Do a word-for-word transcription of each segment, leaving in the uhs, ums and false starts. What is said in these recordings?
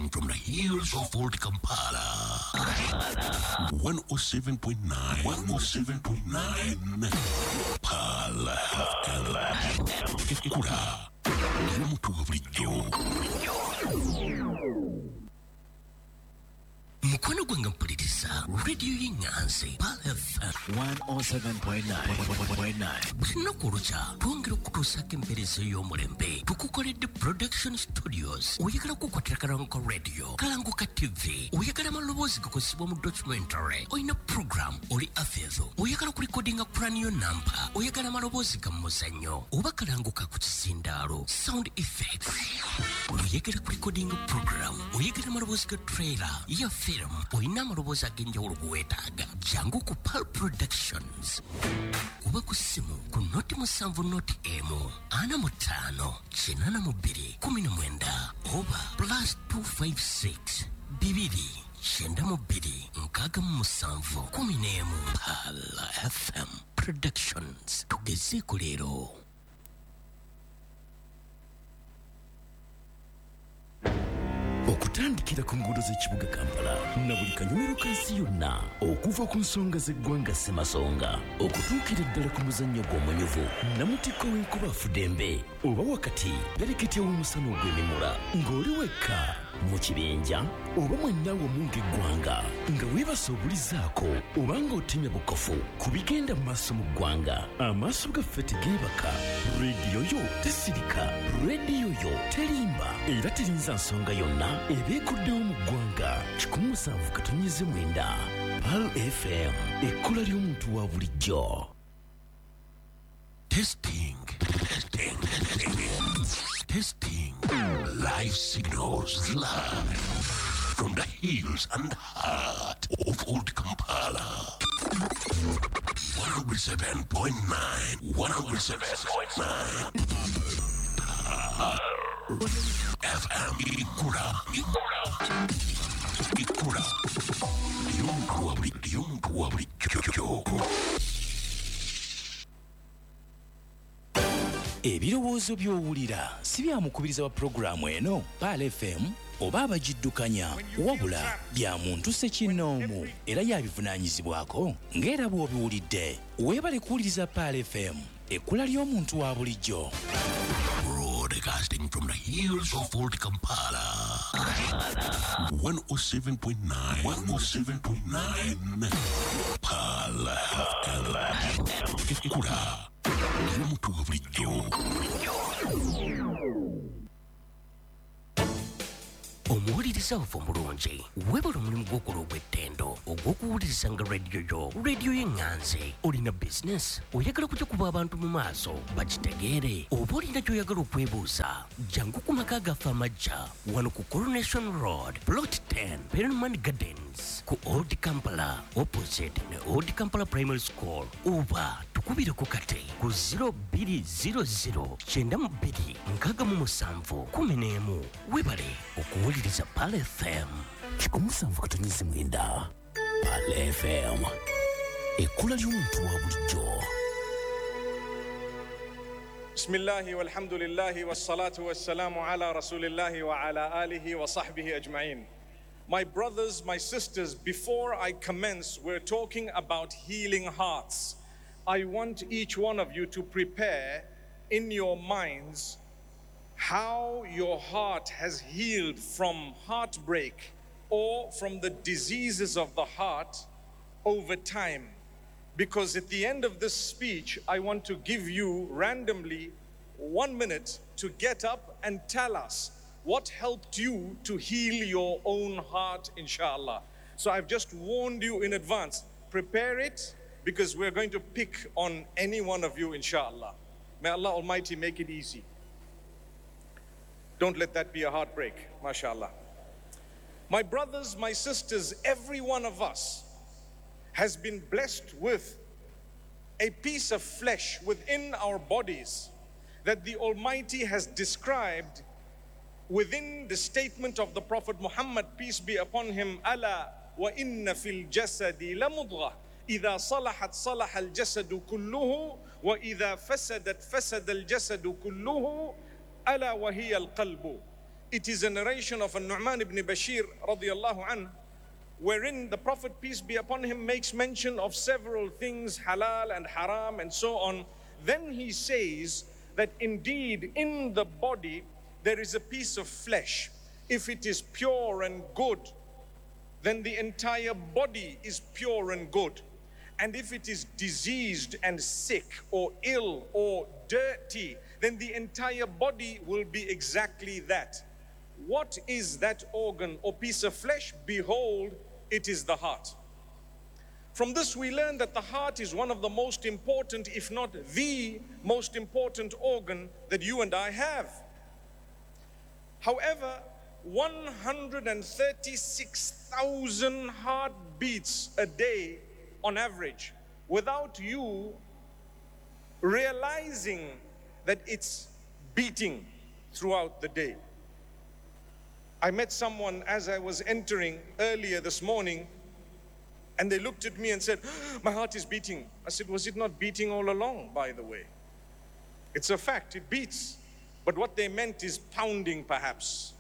Broadcasting from the hills of Old Kampala. one oh seven point nine. one oh seven point nine. Pala F M. Ikura. Yomutu bulijjo. Mukwano gwange mpuliriza radio y'Enganzi Pala F M one oh seven point nine. Lunaku olukya twongera okutuusako empeereza y'omulembe tukukoledde production studios. Oyagala okukwatira kalango ka radio, kalango ka T V, oyagala amaloboozi gakozesebwa mu documentary, oyina program oli afeezo, oyagala okulikodinga cranial number, oyagala amaloboozi ga muzannyo oba kalango ka ku kizindaalo sound effects, oyagala kulikodinga program, oyagala amaloboozi ga trailer ya film, oyina amaloboozi ag'enjawulo geweetaaga, jangu ku Pal Productions. Kuba ku simu ku noti musanvu noti emu ana mutaano kinana mu bbiri kumi na mwenda oba plus two five six bibiri kyenda mu bbiri nkaaga mu musanvu kumi n'emu. Pala F M Productions, tugezeeko leero. Okutandikira ku nguudo z'ekibuga Kampala na buli kanyomero kansi yonna, okuva ku nsonga z'eggwanga Ssemasonga okutuukira ddala ku muzannyo gw'omunyuvu Namutikko w'enkuba Afudembe oba wakati pereketya w'omusana ogw'emimula ng'oli wekka mu kibinja oba mwenna wamu ng'eggwanga nga weebase obulizaako oba ng'otemya bukofu ku bigenda mu maaso mu ggwanga. Amaaso gaffe tegeebaka, rediyo yo tesirika, rediyo yo terimba era terinza nsonga yonna ebeekuddewo mu ggwanga. kikumi musanvu katonnyeze mwenda. Pal F M, ekkola ly'omuntu wa bulijjo. Testing, testing, testing, testing. Live signals live from the hills and heart of Old Kampala. one oh seven point nine. one oh seven point nine. F M Ikura. Ikura. Ikura. Yomutu wa bulijjo. Yomutu wa bulijjo. Ebirowoozo by'owulira si bya mukubiriza wa pulogulaamu eno Pala F M oba abagiddukanya, wabula bya muntu ssekinnoomu era yabivunaanyizibwako ng'era bw'obiwulidde. Weebale kuwuliriza Pala F M, ekkula ly'omuntu wa bulijjo. Broadcasting from the hills of Old Kampala. one oh seven point nine. one oh seven point nine. Pala F M. Ikura. Yomutu wa bulijjo. Omuwuliriza ovu omulungi weebala omulimu gw'okola ogw'ettendo ogw'okuwulirizanga rediyo yo, rediyo y'Enganzi. Olina bizinesi oyagala kujja kuba abantu mu maaso bakitegeere, oba olina gy'oyagala okwebuuza, jangu ku maka gaffe amajja wano ku Coronation Road Plot ten Perelman Gardens ku Old Kampala opposite ne Old Kampala Primary School, oba tukubireko kate ku zero two zero zero kyenda mu bbiri nkaaga mu musanvu kumi n'emu. Weebale okuwuliriza Pala F M, kikumi musanvu katonnyeze mwenda. Pala F M, ekkula ly'omuntu wa bulijjo. Bismillahi walhamdulillahi wassalatu wassalamu ala rasulillahi wa ala alihi wa sahbihi ajma'in. My brothers, my sisters, before I commence, we're talking about healing hearts. I want each one of you to prepare in your minds how your heart has healed from heartbreak or from the diseases of the heart over time. Because at the end of this speech, I want to give you randomly one minute to get up and tell us what helped you to heal your own heart, inshallah. So I've just warned you in advance. Prepare it, because we're going to pick on any one of you, inshallah. May Allah Almighty make it easy. Don't let that be a heartbreak, mashallah. My brothers, my sisters, every one of us has been blessed with a piece of flesh within our bodies that the Almighty has described within the statement of the Prophet Muhammad, peace be upon him, Ala wa inna fil jasadi la mudghah. إذا صلحت صلح الجسد كله وإذا فسدت فسد الجسد كله ألا وهي القلب. It is a narration of a Nu'man ibn Bashir radiallahu anhu, wherein the Prophet, peace be upon him, makes mention of several things, halal and haram and so on. Then he says that indeed in the body there is a piece of flesh. If it is pure and good, then the entire body is pure and good. And if it is diseased and sick or ill or dirty, then the entire body will be exactly that. What is that organ or piece of flesh? Behold, it is the heart. From this we learn that the heart is one of the most important, if not the most important organ that you and I have. However, one hundred thirty-six thousand heartbeats a day on average, without you realizing that it's beating throughout the day. I met someone as I was entering earlier this morning, and they looked at me and said, my heart is beating. I said, was it not beating all along, by the way? It's a fact, it beats. But what they meant is pounding, perhaps.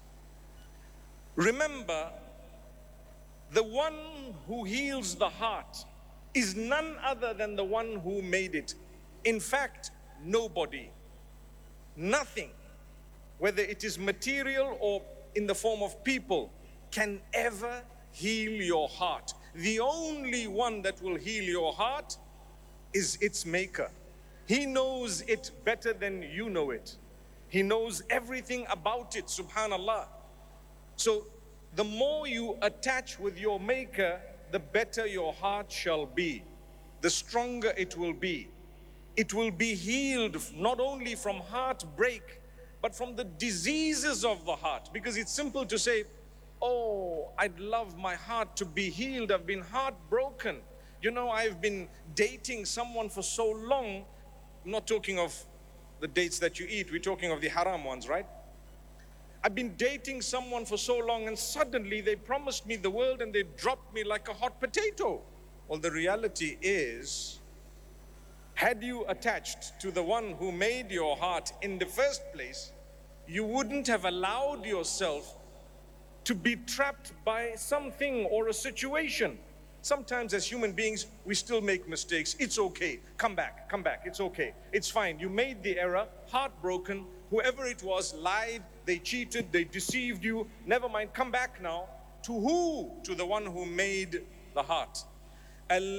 Remember, the one who heals the heart is none other than the one who made it. In fact, nobody, nothing, whether it is material or in the form of people, can ever heal your heart. The only one that will heal your heart is its maker. He knows it better than you know it. He knows everything about it, subhanallah. So the more you attach with your maker, the better your heart shall be, the stronger it will be. It will be healed not only from heartbreak, but from the diseases of the heart. Because it's simple to say, oh, I'd love my heart to be healed. I've been heartbroken. You know, I've been dating someone for so long. I'm not talking of the dates that you eat. We're talking of the haram ones, right? I've been dating someone for so long, and suddenly they promised me the world and they dropped me like a hot potato. Well, the reality is, had you attached to the one who made your heart in the first place, you wouldn't have allowed yourself to be trapped by something or a situation. Sometimes as human beings, we still make mistakes. It's okay. Come back, come back. It's okay. It's fine. You made the error, heartbroken. Whoever it was lied, they cheated, they deceived you. Never mind, come back now. To who? To the one who made the heart.